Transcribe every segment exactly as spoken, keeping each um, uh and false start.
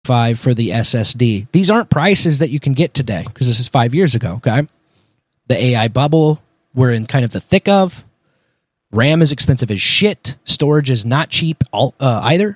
five for the S S D. These aren't prices that you can get today because this is five years ago, okay? The A I bubble we're in kind of the thick of. RAM is expensive as shit. Storage is not cheap all, uh, either.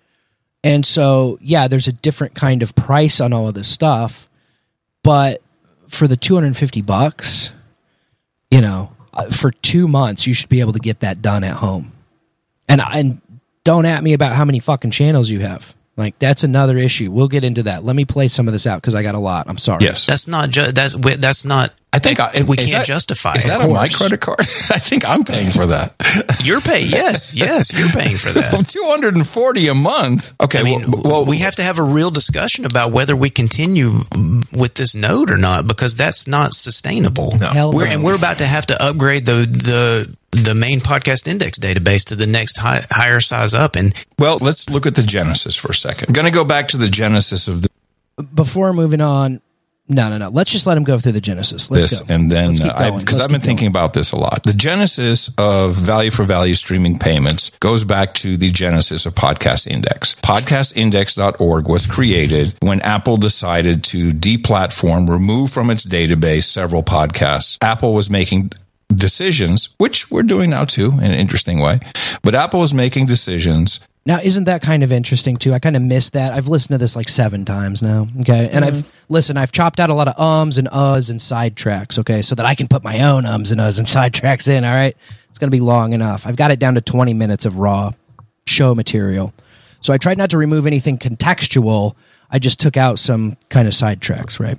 And so, yeah, there's a different kind of price on all of this stuff. But for the two hundred fifty bucks, you know, for two months, you should be able to get that done at home. And and don't at me about how many fucking channels you have. Like, that's another issue. We'll get into that. Let me play some of this out because I got a lot. I'm sorry. Yes. That's not ju- that's that's not. I think I, we can't that, justify. Is it. that on my credit card? I think I'm paying for that. You're paying. Yes, yes, you're paying for that. two hundred forty a month. Okay. I mean, well, well, we have to have a real discussion about whether we continue with this node or not, because that's not sustainable. No. Hell We're, no. and we're about to have to upgrade the the the main podcast index database to the next high, higher size up. And well, let's look at the genesis for a second. I'm going to go back to the genesis of the, Before moving on, no, no, no. Let's just let him go through the genesis. Let's this, go. and then because uh, I've been thinking about this a lot. The genesis of value for value streaming payments goes back to the genesis of Podcast Index. podcast index dot org was created when Apple decided to deplatform, remove from its database several podcasts. Apple was making decisions, which we're doing now too, in an interesting way. But Apple was making decisions. Now, isn't that kind of interesting too? I kind of missed that. I've listened to this like seven times now. Okay. And Mm-hmm. I've, listen, I've chopped out a lot of ums and uhs and sidetracks. Okay. So that I can put my own ums and uhs and sidetracks in. All right. It's going to be long enough. I've got it down to twenty minutes of raw show material. So I tried not to remove anything contextual. I just took out some kind of sidetracks, right?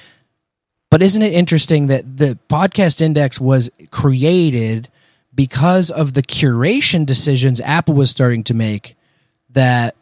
But isn't it interesting that the Podcast Index was created because of the curation decisions Apple was starting to make that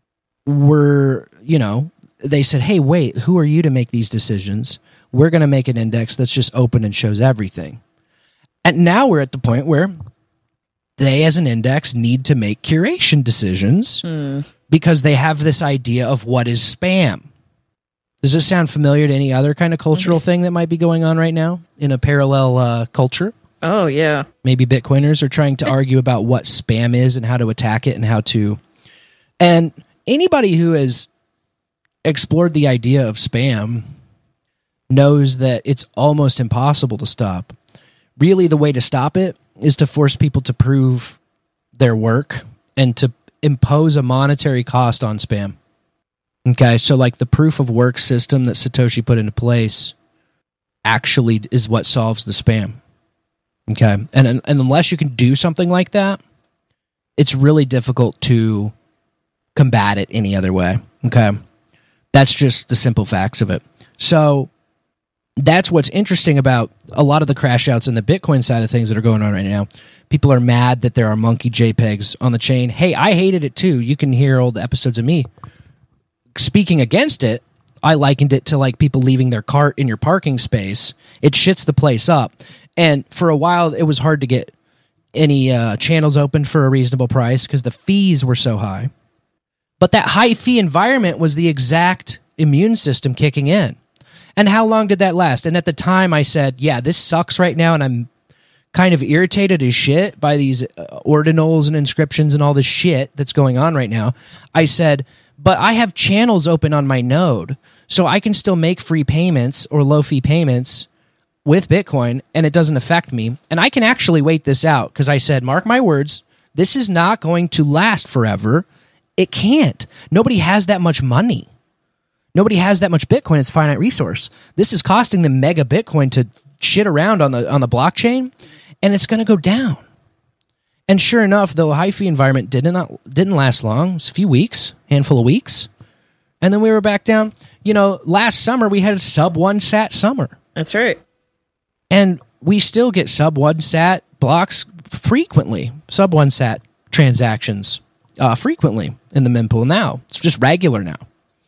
were, you know, they said, hey, wait, who are you to make these decisions? We're going to make an index that's just open and shows everything. And now we're at the point where they, as an index, need to make curation decisions mm. because they have this idea of what is spam. Does this sound familiar to any other kind of cultural thing that might be going on right now in a parallel uh, culture? Oh, yeah. Maybe Bitcoiners are trying to argue about what spam is and how to attack it and how to... And anybody who has explored the idea of spam knows that it's almost impossible to stop. Really, the way to stop it is to force people to prove their work and to impose a monetary cost on spam. Okay, so like the proof of work system that Satoshi put into place actually is what solves the spam. Okay, and, and unless you can do something like that, it's really difficult to combat it any other way. Okay, that's just the simple facts of it. So that's what's interesting about a lot of the crash outs in the Bitcoin side of things that are going on right now. People are mad that there are monkey JPEGs on the chain. Hey, I hated it too. You can hear old episodes of me speaking against it. I likened it to like people leaving their cart in your parking space. It shits the place up. And for a while, it was hard to get any uh, channels open for a reasonable price because the fees were so high. But that high fee environment was the exact immune system kicking in. And how long did that last? And at the time, I said, yeah, this sucks right now, and I'm kind of irritated as shit by these ordinals and inscriptions and all this shit that's going on right now. I said, but I have channels open on my node, so I can still make free payments or low-fee payments with Bitcoin, and it doesn't affect me. And I can actually wait this out, because I said, mark my words, this is not going to last forever. It can't. Nobody has that much money. Nobody has that much Bitcoin. It's a finite resource. This is costing them mega Bitcoin to shit around on the on the blockchain, and it's going to go down. And sure enough, the high fee environment didn't not, didn't last long. It was a few weeks, handful of weeks, and then we were back down. You know, last summer we had a sub one sat summer. That's right. And we still get sub one sat blocks frequently, sub one sat transactions uh, frequently in the mempool now. It's just regular now.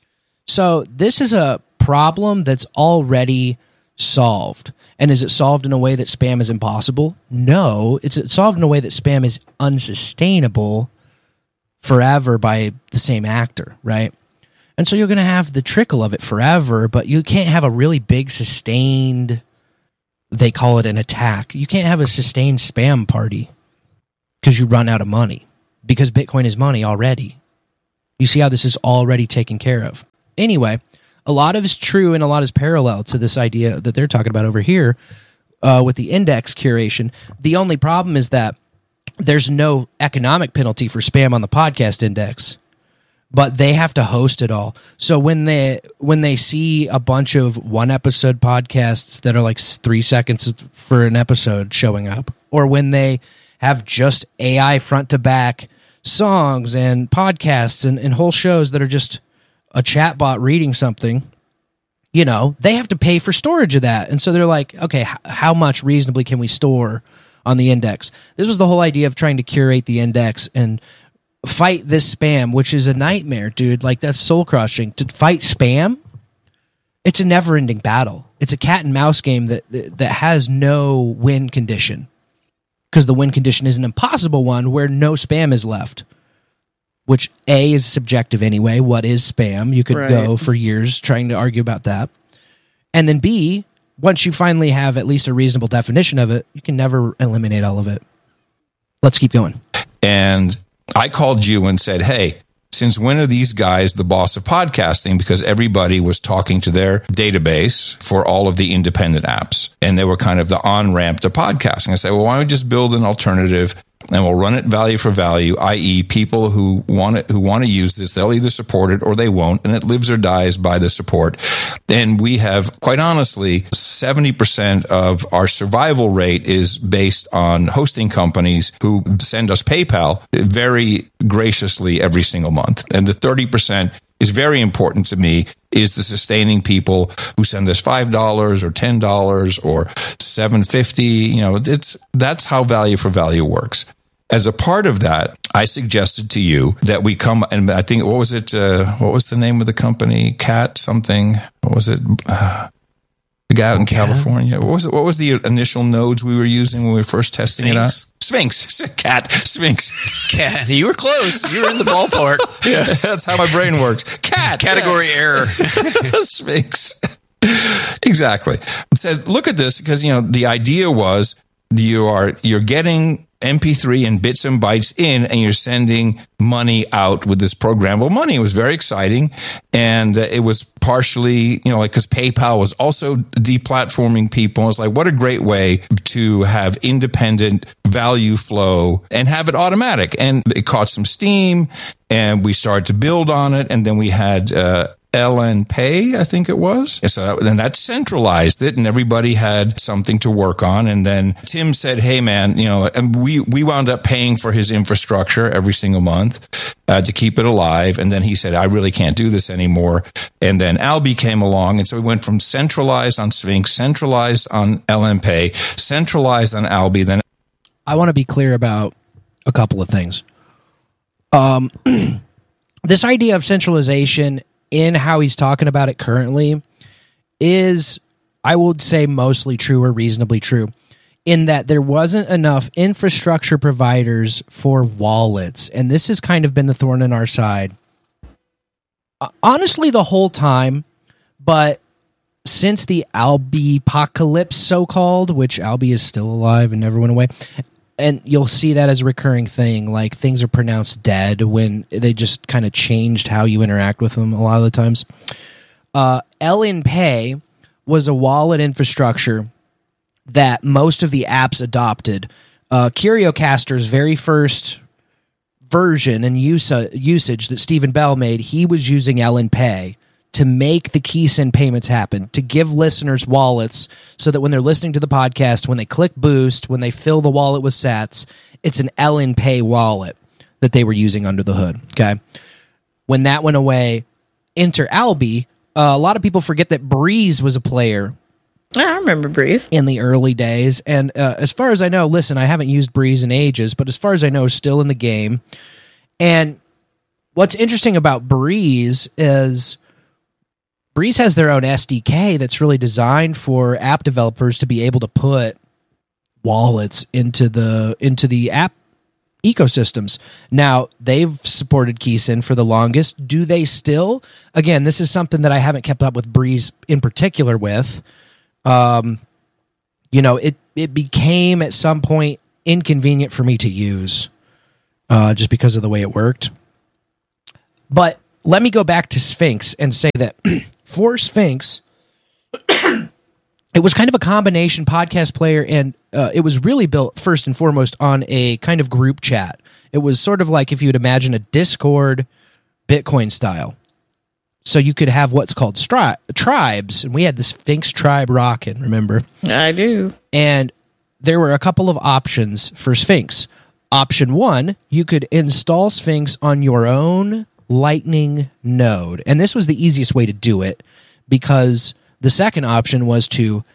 So this is a problem that's already solved. And is it solved in a way that spam is impossible? No, it's solved in a way that spam is unsustainable forever by the same actor, right? And so you're going to have the trickle of it forever, but you can't have a really big sustained, they call it an attack. You can't have a sustained spam party because you run out of money, because Bitcoin is money already. You see how this is already taken care of. Anyway, a lot of is true and a lot is parallel to this idea that they're talking about over here uh, with the index curation. The only problem is that there's no economic penalty for spam on the podcast index, but they have to host it all. So when they when they see a bunch of one episode podcasts that are like three seconds for an episode showing up, or when they have just A I front to back songs and podcasts and, and whole shows that are just a chatbot reading something, you know, they have to pay for storage of that. And so they're like, okay, h- how much reasonably can we store on the index? This was the whole idea of trying to curate the index and fight this spam, which is a nightmare, dude. Like, that's soul crushing. To fight spam, it's a never ending battle. It's a cat and mouse game that that has no win condition, because the win condition is an impossible one where no spam is left, which A, is subjective anyway. What is spam? You could Right. go for years trying to argue about that. And then B, once you finally have at least a reasonable definition of it, you can never eliminate all of it. Let's keep going. And I called you and said, hey, since when are these guys the boss of podcasting? Because everybody was talking to their database for all of the independent apps, and they were kind of the on-ramp to podcasting. I said, well, why don't we just build an alternative and we'll run it value for value, that is people who want it, who want to use this, they'll either support it or they won't, and it lives or dies by the support. And we have, quite honestly, seventy percent of our survival rate is based on hosting companies who send us PayPal very graciously every single month. And the thirty percent is very important to me, is the sustaining people who send us five dollars or ten dollars or seven dollars and fifty cents. You know, it's, that's how value for value works. As a part of that, I suggested to you that we come, and I think, what was it? Uh, what was the name of the company? Cat something? What was it? Uh, the guy out in California. What was it? What was the initial nodes we were using when we were first testing Sphinx. it out? Sphinx. Cat. Sphinx. Cat. You were close. You were in the ballpark. Yeah, that's how my brain works. Cat. Category error. Sphinx. Exactly. Said, look at this, because, you know, the idea was you are you're getting M P three and bits and bytes in, and you're sending money out with this programmable money. It was very exciting, and uh, it was partially, you know, like, because PayPal was also deplatforming people. It's like, what a great way to have independent value flow and have it automatic. And it caught some steam, and we started to build on it, and then we had uh, L N Pay, I think it was. And so that, then that centralized it, and everybody had something to work on. And then Tim said, hey, man, you know, and we, we wound up paying for his infrastructure every single month uh, to keep it alive. And then he said, I really can't do this anymore. And then Alby came along. And so we went from centralized on Sphinx, centralized on L N Pay, centralized on Alby. Then I want to be clear about a couple of things. Um, this idea of centralization in how he's talking about it currently is, I would say, mostly true or reasonably true, in that there wasn't enough infrastructure providers for wallets. And this has kind of been the thorn in our side, uh, honestly, the whole time. But since the Alby-pocalypse, so-called, which Alby is still alive and never went away, and you'll see that as a recurring thing, like things are pronounced dead when they just kind of changed how you interact with them a lot of the times. Uh, L N Pay was a wallet infrastructure that most of the apps adopted. Uh, CurioCaster's very first version and use, uh, usage that Stephen Bell made, he was using L N Pay to make the key send payments happen, to give listeners wallets so that when they're listening to the podcast, when they click boost, when they fill the wallet with sats, it's an L N Pay wallet that they were using under the hood. Okay. When that went away, enter Alby. Uh, a lot of people forget that Breeze was a player I remember Breeze. in the early days. And uh, as far as I know, listen, I haven't used Breeze in ages, but as far as I know, still in the game. And what's interesting about Breeze is Breeze has their own S D K that's really designed for app developers to be able to put wallets into the into the app ecosystems. Now, they've supported KeySend for the longest. Do they still? Again, this is something that I haven't kept up with Breeze in particular with. Um, you know, it, it became at some point inconvenient for me to use uh, just because of the way it worked. But let me go back to Sphinx and say that for Sphinx, it was kind of a combination podcast player, and uh, it was really built first and foremost on a kind of group chat. It was sort of like if you would imagine a Discord Bitcoin style. So you could have what's called stri- tribes, and we had the Sphinx tribe rocking, remember? I do. And there were a couple of options for Sphinx. Option one, you could install Sphinx on your own Lightning node. And this was the easiest way to do it, because the second option was to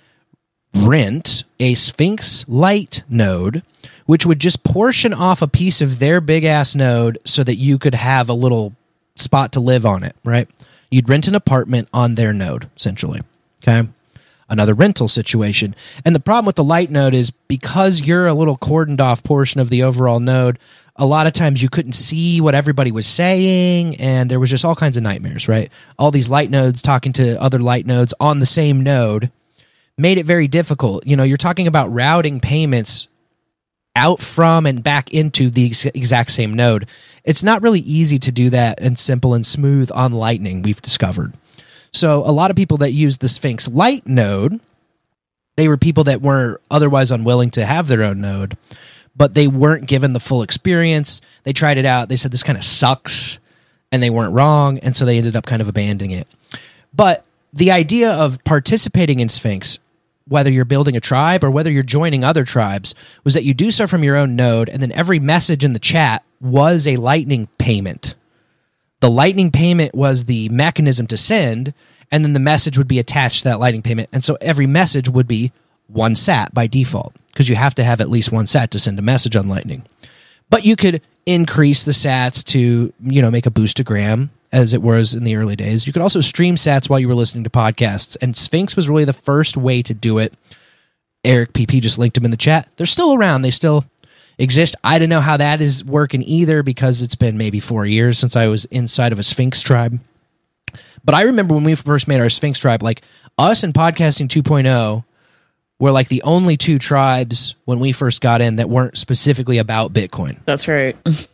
rent a Sphinx Lite node, which would just portion off a piece of their big-ass node so that you could have a little spot to live on it, right? You'd rent an apartment on their node, essentially, okay? Another rental situation. And the problem with the Lite node is because you're a little cordoned off portion of the overall node, a lot of times you couldn't see what everybody was saying, and there was just all kinds of nightmares, right? All these Lite nodes talking to other Lite nodes on the same node made it very difficult. You know, you're talking about routing payments out from and back into the ex- exact same node. It's not really easy to do that and simple and smooth on Lightning, we've discovered. So a lot of people that use the Sphinx Lite node, they were people that were otherwise unwilling to have their own node, but they weren't given the full experience. They tried it out. They said, this kind of sucks, and they weren't wrong, and so they ended up kind of abandoning it. But the idea of participating in Sphinx, whether you're building a tribe or whether you're joining other tribes, was that you do so from your own node, and then every message in the chat was a Lightning payment. The Lightning payment was the mechanism to send, and then the message would be attached to that Lightning payment, and so every message would be one sat by default, because you have to have at least one sat to send a message on Lightning. But you could increase the sats to, you know, make a boostagram, as it was in the early days. You could also stream sats while you were listening to podcasts, and Sphinx was really the first way to do it. Eric P P just linked them in the chat. They're still around. They still exist. I don't know how that is working either, because it's been maybe four years since I was inside of a Sphinx tribe. But I remember when we first made our Sphinx tribe, like us and Podcasting two point oh were like the only two tribes when we first got in that weren't specifically about Bitcoin. That's right.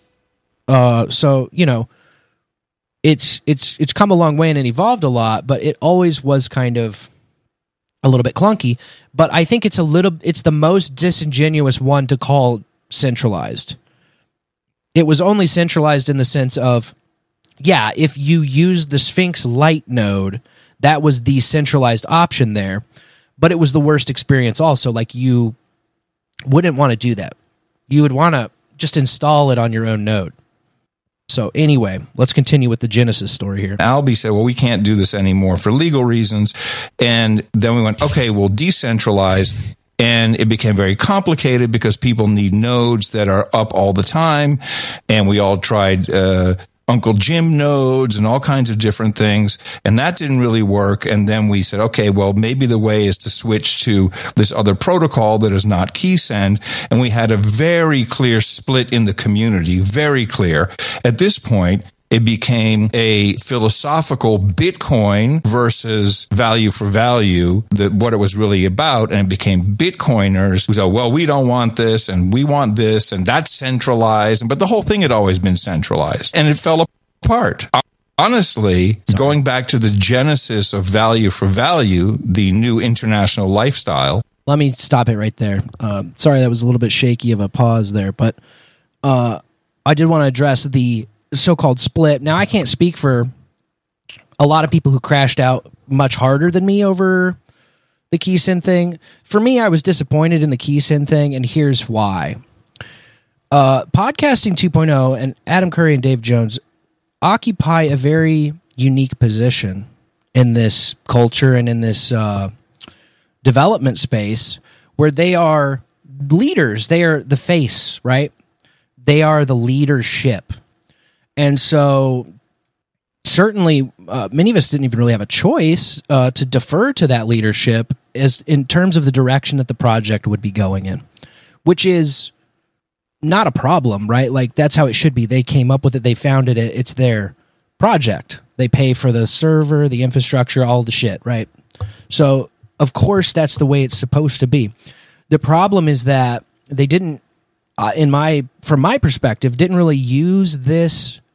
Uh, so, you know, it's it's it's come a long way and it evolved a lot, but it always was kind of a little bit clunky. But I think it's a little it's the most disingenuous one to call centralized. It was only centralized in the sense of, yeah, if you use the Sphinx Lite node, that was the centralized option there. But it was the worst experience also. Like, you wouldn't want to do that. You would want to just install it on your own node. So anyway, let's continue with the Genesis story here. Alby said, well, we can't do this anymore for legal reasons. And then we went, okay, we'll decentralize. And it became very complicated because people need nodes that are up all the time. And we all tried uh Uncle Jim nodes and all kinds of different things. And that didn't really work. And then we said, okay, well, maybe the way is to switch to this other protocol that is not KeySend. And we had a very clear split in the community, very clear. At this point, it became a philosophical Bitcoin versus value for value, that what it was really about. And it became Bitcoiners who said, well, we don't want this and we want this and that's centralized. But the whole thing had always been centralized and it fell apart. Honestly, Sorry. Going back to the genesis of value for value, the new international lifestyle. Let me stop it right there. Uh, sorry, that was a little bit shaky of a pause there, but uh, I did want to address the so-called split. Now, I can't speak for a lot of people who crashed out much harder than me over the KeySend thing. For me, I was disappointed in the KeySend thing, and here's why. Uh, Podcasting two point oh and Adam Curry and Dave Jones occupy a very unique position in this culture and in this uh, development space where they are leaders. They are the face, right? They are the leadership. And so certainly uh, many of us didn't even really have a choice uh, to defer to that leadership as in terms of the direction that the project would be going in, which is not a problem, right? Like, that's how it should be. They came up with it. They founded it. It's their project. They pay for the server, the infrastructure, all the shit, right? So, of course, that's the way it's supposed to be. The problem is that they didn't, uh, in my from my perspective, didn't really use this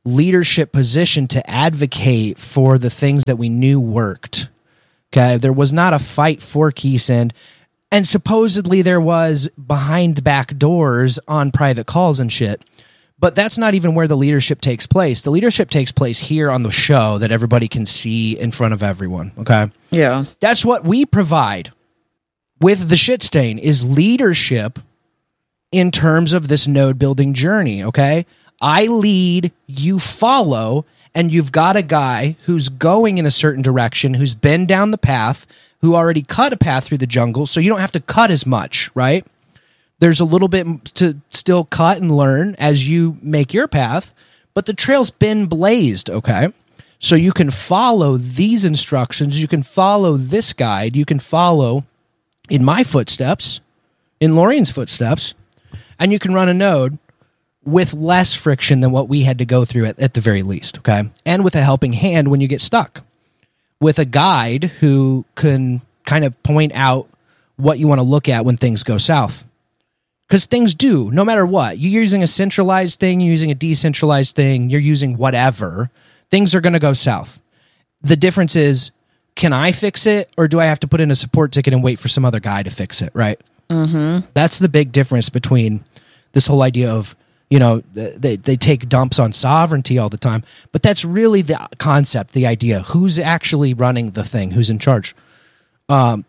leadership position to advocate for the things that we knew worked. Okay, there was not a fight for Keysend, and supposedly there was behind back doors on private calls and shit. But that's not even where the leadership takes place. The leadership takes place here on the show that everybody can see in front of everyone. Okay, Yeah. that's what we provide with the shit stain is leadership in terms of this node building journey. Okay, I lead, you follow, and you've got a guy who's going in a certain direction, who's been down the path, who already cut a path through the jungle, so you don't have to cut as much, right? There's a little bit to still cut and learn as you make your path, but the trail's been blazed, okay? So you can follow these instructions, you can follow this guide, you can follow in my footsteps, in Lorian's footsteps, and you can run a node with less friction than what we had to go through at, at the very least, okay? And with a helping hand when you get stuck. With a guide who can kind of point out what you want to look at when things go south. Because things do, no matter what. You're using a centralized thing, you're using a decentralized thing, you're using whatever, things are going to go south. The difference is, can I fix it, or do I have to put in a support ticket and wait for some other guy to fix it, right? Mm-hmm. That's the big difference between this whole idea of, you know, they, they take dumps on sovereignty all the time, but that's really the concept, the idea. Who's actually running the thing? Who's in charge? Um,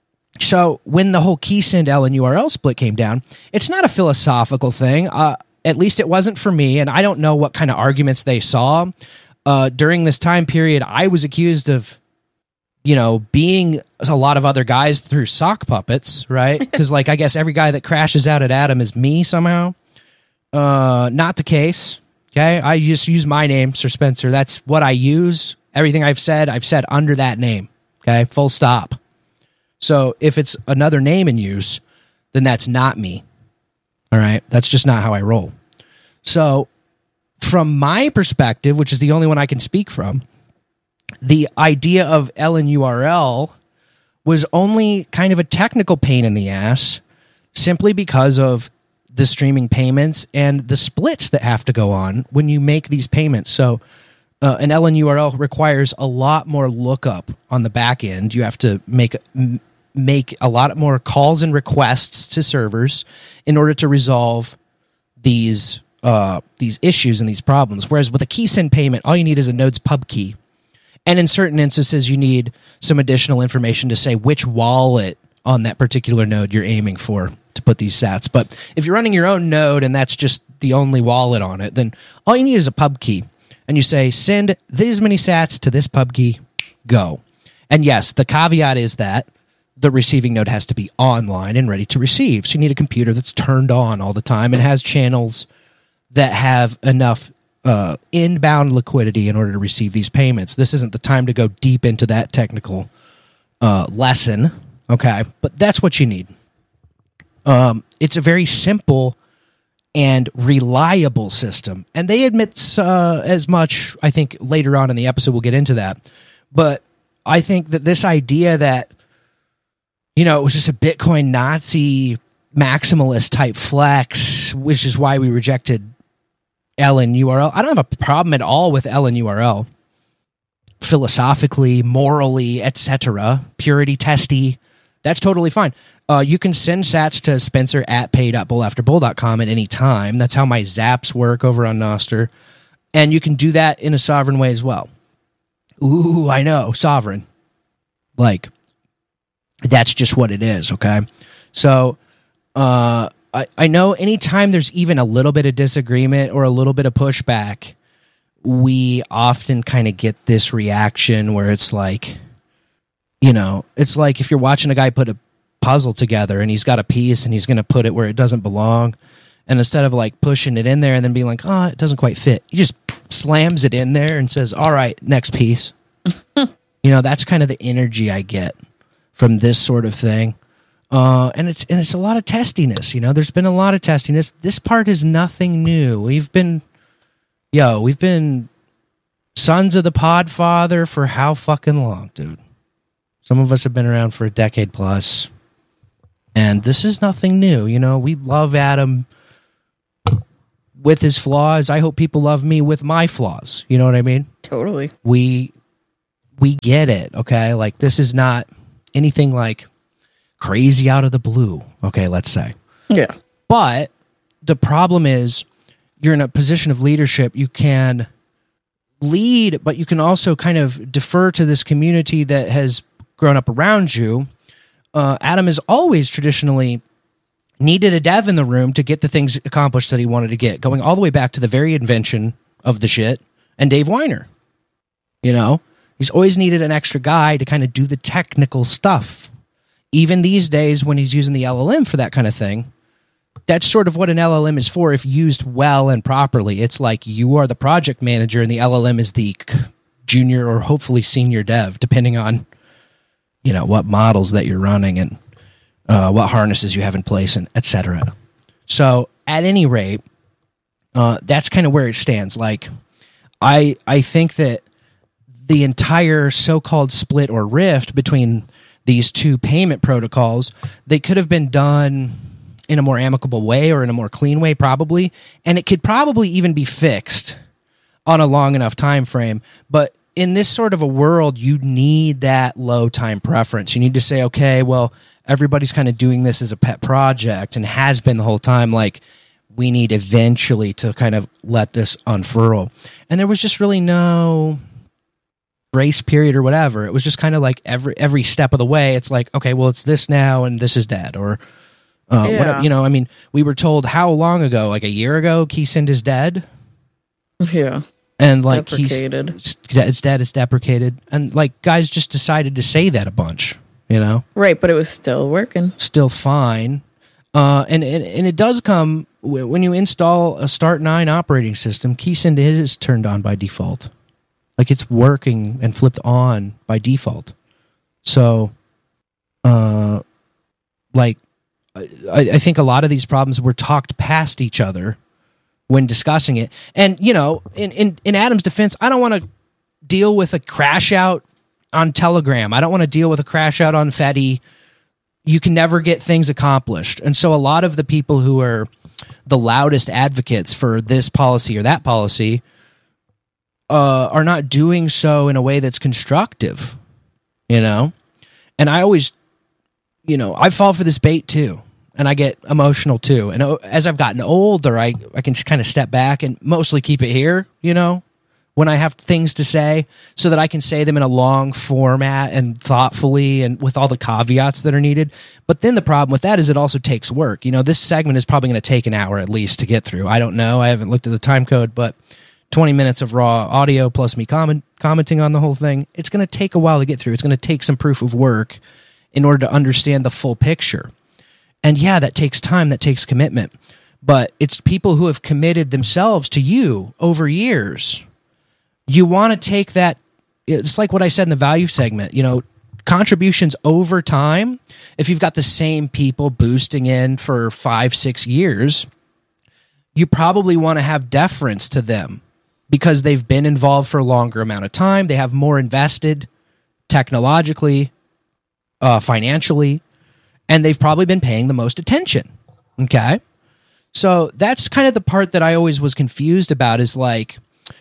so when the whole Keysend L N U R L split came down, it's not a philosophical thing. Uh, at least it wasn't for me, and I don't know what kind of arguments they saw. Uh, during this time period, I was accused of, you know, being a lot of other guys through sock puppets, right? Because, like, I guess every guy that crashes out at Adam is me somehow. Uh, not the case. Okay, I just use my name, Sir Spencer. That's what I use. Everything I've said, I've said under that name. Okay, full stop. So if it's another name in use, then that's not me. All right, that's just not how I roll. So from my perspective, which is the only one I can speak from, the idea of L N U R L was only kind of a technical pain in the ass, simply because of the streaming payments and the splits that have to go on when you make these payments. So uh, an L N U R L requires a lot more lookup on the back end. You have to make m- make a lot more calls and requests to servers in order to resolve these uh, these issues and these problems. Whereas with a Keysend payment, all you need is a node's pub key. And in certain instances, you need some additional information to say which wallet on that particular node you're aiming for to put these sats. But if you're running your own node and that's just the only wallet on it, then all you need is a pub key. And you say, send these many sats to this pub key, go. And yes, the caveat is that the receiving node has to be online and ready to receive. So you need a computer that's turned on all the time and has channels that have enough uh, inbound liquidity in order to receive these payments. This isn't the time to go deep into that technical uh, lesson, okay? But that's what you need. Um, it's a very simple and reliable system. And they admit uh, as much, I think later on in the episode we'll get into that. But I think that this idea that, you know, it was just a Bitcoin Nazi maximalist type flex, which is why we rejected L N U R L. I don't have a problem at all with L N U R L. Philosophically, morally, et cetera, purity testy, that's totally fine. Uh, you can send sats to Spencer at pay dot bull after bull dot com at any time. That's how my zaps work over on Nostr. And you can do that in a sovereign way as well. Ooh, I know, sovereign. Like, that's just what it is, okay? So, uh, I, I know anytime there's even a little bit of disagreement or a little bit of pushback, we often kind of get this reaction where it's like, you know, it's like if you're watching a guy put a puzzle together and he's got a piece and he's going to put it where it doesn't belong, and instead of like pushing it in there and then being like, oh, it doesn't quite fit, he just slams it in there and says, all right, next piece. You know, that's kind of the energy I get from this sort of thing. Uh, and it's and it's a lot of testiness, you know. There's been a lot of testiness. This part is nothing new. We've been, yo, we've been sons of the Podfather for how fucking long, dude? Some of us have been around for a decade plus. And this is nothing new, you know. We love Adam. with his flaws. I hope people love me with my flaws. You know what I mean? Totally. We we get it, okay? Like, this is not anything like crazy out of the blue, okay, let's say. Yeah. But the problem is you're in a position of leadership. You can lead, but you can also kind of defer to this community that has grown up around you. Uh, Adam has always traditionally needed a dev in the room to get the things accomplished that he wanted to get, going all the way back to the very invention of the shit and Dave Weiner. You know, he's always needed an extra guy to kind of do the technical stuff. Even these days when he's using the L L M for that kind of thing, that's sort of what an L L M is for if used well and properly. It's like you are the project manager and the L L M is the junior or hopefully senior dev, depending on, you know, what models that you're running and uh, what harnesses you have in place, and et cetera. So at any rate, uh, that's kind of where it stands. Like, I I think that the entire so-called split or rift between these two payment protocols, they could have been done in a more amicable way or in a more clean way, probably, and it could probably even be fixed on a long enough time frame. But in this sort of a world, you need that low time preference. You need to say, okay, well, everybody's kind of doing this as a pet project and has been the whole time. Like, we need eventually to kind of let this unfurl. And there was just really no grace period or whatever. It was just kind of like every every step of the way, it's like, okay, well, it's this now and this is dead. Or, uh, Yeah. whatever, you know, I mean, we were told how long ago, like a year ago, Keysind is dead. Yeah. And like Deprecated. he's it's dead, it's deprecated. And like guys just decided to say that a bunch, you know? Right, but it was still working. Still fine. Uh, and, and and it does come when you install a Start nine operating system, Keysind is turned on by default. Like, it's working and flipped on by default. So, uh, like, I, I think a lot of these problems were talked past each other when discussing it. And, you know, in, in, in Adam's defense, I don't want to deal with a crash out on Telegram. I don't want to deal with a crash out on Fetty. You can never get things accomplished. And so a lot of the people who are the loudest advocates for this policy or that policy uh, are not doing so in a way that's constructive, you know? And I always, you know, I fall for this bait too. And I get emotional too. And as I've gotten older, I, I can kind of step back and mostly keep it here, you know, when I have things to say, so that I can say them in a long format and thoughtfully and with all the caveats that are needed. But then the problem with that is it also takes work. You know, this segment is probably going to take an hour at least to get through. I don't know. I haven't looked at the time code, but twenty minutes of raw audio plus me comment, commenting on the whole thing, it's going to take a while to get through. It's going to take some proof of work in order to understand the full picture. And yeah, that takes time, that takes commitment. But it's people who have committed themselves to you over years. You want to take that, it's like what I said in the value segment, you know, contributions over time. If you've got the same people boosting in for five, six years, you probably want to have deference to them because they've been involved for a longer amount of time. They have more invested technologically, uh, financially, and they've probably been paying the most attention. Okay. So that's kind of the part that I always was confused about, is like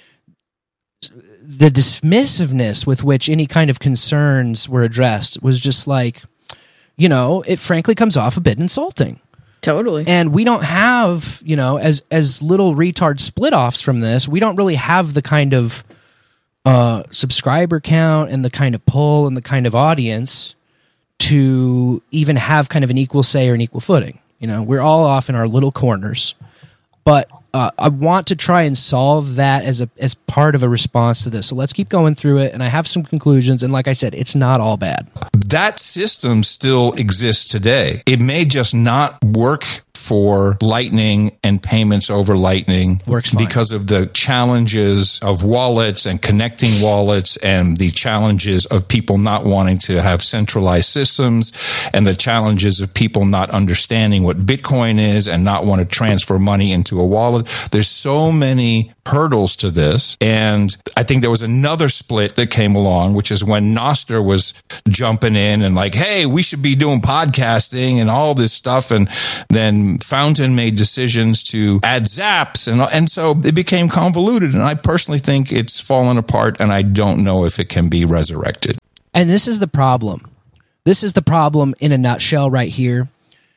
the dismissiveness with which any kind of concerns were addressed was just like, you know, it frankly comes off a bit insulting. Totally. And we don't have, you know, as as little retard split offs from this, we don't really have the kind of uh, subscriber count and the kind of pull and the kind of audience to even have kind of an equal say or an equal footing. You know, we're all off in our little corners. But uh, I want to try and solve that as a as part of a response to this. So let's keep going through it. And I have some conclusions. And like I said, it's not all bad. That system still exists today. It may just not work for Lightning and payments over Lightning. Works fine. Because of the challenges of wallets and connecting wallets, and the challenges of people not wanting to have centralized systems, and the challenges of people not understanding what Bitcoin is and not want to transfer money into a wallet. There's so many hurdles to this. And I think there was another split that came along, which is when Nostr was jumping in and like, hey, we should be doing podcasting and all this stuff. And then then Fountain made decisions to add zaps, and and so it became convoluted. And I personally think it's fallen apart, and I don't know if it can be resurrected. And this is the problem. This is the problem in a nutshell right here,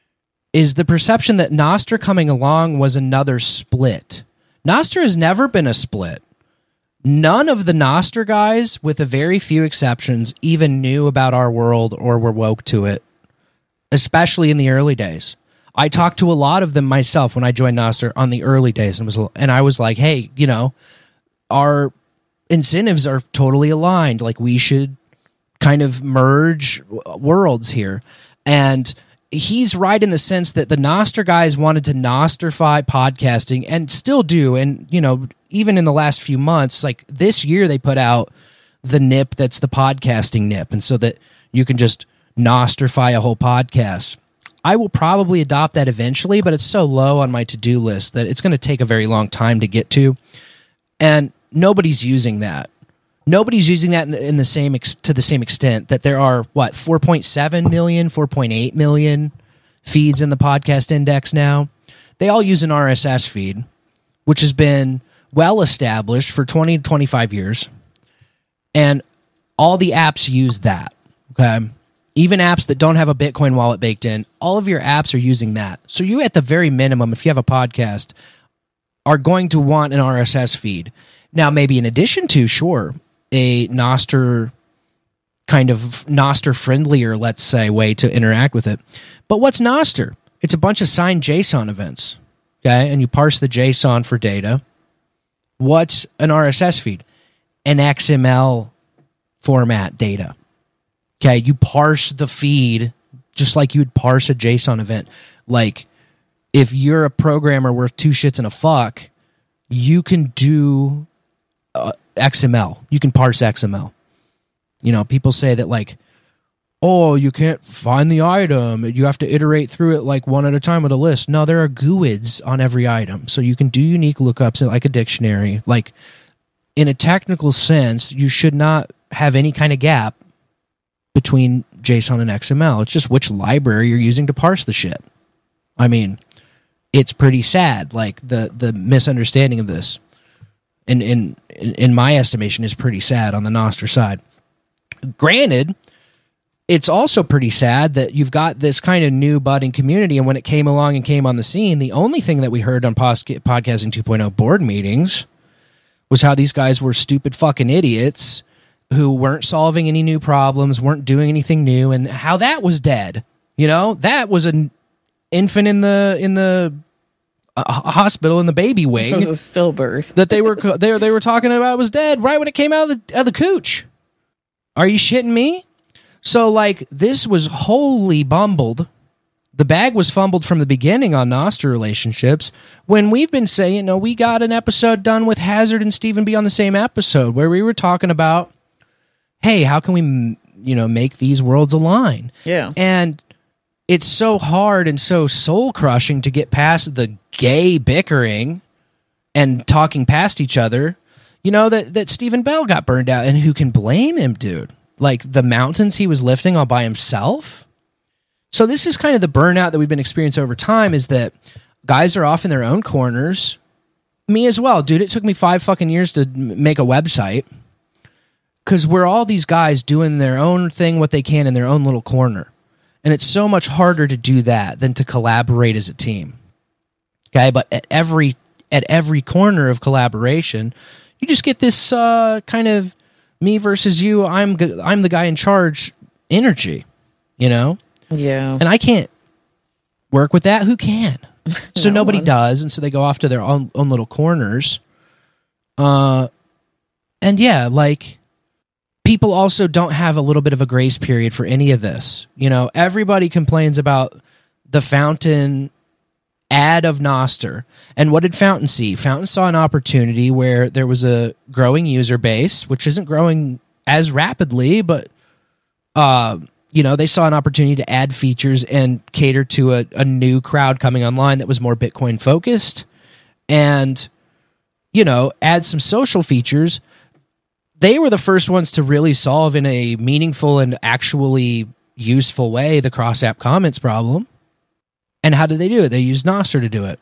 is the perception that Nostr coming along was another split. Nostr has never been a split. None of the Nostr guys, with a very few exceptions, even knew about our world or were woke to it, especially in the early days. I talked to a lot of them myself when I joined Nostr on the early days, and was and I was like, hey, you know, our incentives are totally aligned. Like, we should kind of merge worlds here. And he's right in the sense that the Nostr guys wanted to Nostrify podcasting, and still do. And, you know, even in the last few months, like this year, they put out the N I P that's the podcasting N I P, and so that you can just Nostrify a whole podcast. I will probably adopt that eventually, but it's so low on my to-do list that it's going to take a very long time to get to. And nobody's using that. Nobody's using that in the, in the same ex, to the same extent that there are, what, four point seven million, four point eight million feeds in the podcast index now. They all use an R S S feed, which has been well established for twenty to twenty-five years. And all the apps use that, okay? Even apps that don't have a Bitcoin wallet baked in, all of your apps are using that. So you, at the very minimum, if you have a podcast, are going to want an R S S feed. Now, maybe in addition to, sure, a Nostr kind of Nostr-friendlier, let's say, way to interact with it. But what's Nostr? It's a bunch of signed JSON events, okay? And you parse the JSON for data. What's an R S S feed? An X M L format data. Okay, you parse the feed just like you would parse a JSON event. Like, if you're a programmer worth two shits and a fuck, you can do uh, X M L. You can parse X M L. You know, people say that, like, oh, you can't find the item. You have to iterate through it like one at a time with a list. No, there are G U I Ds on every item. So you can do unique lookups like a dictionary. Like, in a technical sense, you should not have any kind of gap between JSON and X M L. It's just which library you're using to parse the shit. I mean, it's pretty sad. Like, the the misunderstanding of this, in in in my estimation, is pretty sad on the Nostr side. Granted, it's also pretty sad that you've got this kind of new budding community, and when it came along and came on the scene, the only thing that we heard on Podcasting two point oh board meetings was how these guys were stupid fucking idiots who weren't solving any new problems, weren't doing anything new, and how that was dead. You know, that was an infant in the in the uh, hospital in the baby wing. It was a stillbirth that they were they were, they were talking about was dead right when it came out of the, out of the cooch. Are you shitting me? So, like, this was wholly bumbled. The bag was fumbled from the beginning on Nostr relationships, when we've been saying, you know, we got an episode done with Hazard and Stephen B on the same episode where we were talking about, hey, how can we, you know, make these worlds align? Yeah. And it's so hard and so soul-crushing to get past the gay bickering and talking past each other, you know, that, that Stephen Bell got burned out. And who can blame him, dude? Like, the mountains he was lifting all by himself? So this is kind of the burnout that we've been experiencing over time, is that guys are off in their own corners. Me as well, dude. It took me five fucking years to make a website, because we're all these guys doing their own thing, what they can in their own little corner. And it's so much harder to do that than to collaborate as a team. Okay, but at every at every corner of collaboration, you just get this uh, kind of me versus you, I'm I'm the guy in charge energy, you know? Yeah. And I can't work with that. Who can? So No nobody one. does, and so they go off to their own, own little corners. Uh, and yeah, like, people also don't have a little bit of a grace period for any of this. You know, everybody complains about the Fountain ad of Nostr. And what did Fountain see? Fountain saw an opportunity where there was a growing user base, which isn't growing as rapidly, but, uh, you know, they saw an opportunity to add features and cater to a, a new crowd coming online that was more Bitcoin focused, and, you know, add some social features. They were the first ones to really solve in a meaningful and actually useful way the cross-app comments problem. And how did they do it? They used Nostr to do it.